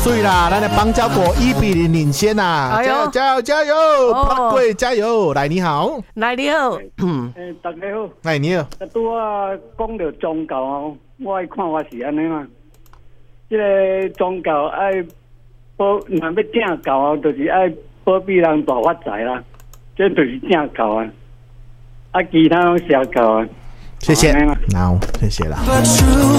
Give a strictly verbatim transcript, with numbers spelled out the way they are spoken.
水啦！咱的邦交国一比零领先呐！加油加油加油！帕贵加油！来你好， 来你好， 嗯，诶，大家好， 来你好。 拄啊讲到宗教哦，我爱看法是安尼嘛，即个宗教爱保，若要正教啊，就是爱保庇人大发财啦，这就是正教啊。啊，其他拢邪教啊。 谢谢，好，谢谢啦。